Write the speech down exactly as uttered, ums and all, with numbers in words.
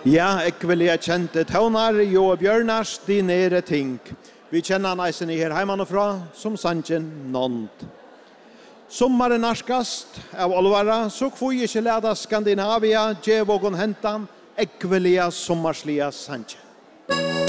Ja, ekvelia kjente tøvnar, Jo Bjørnars, de nere ting. Vi kjenner neisen i her heimanifra, som sanjen nånd. Sommaren narskast av olvara, så kvoi ikke leda Skandinavia, djevågon hentan, ekvelia sommarslia sanje.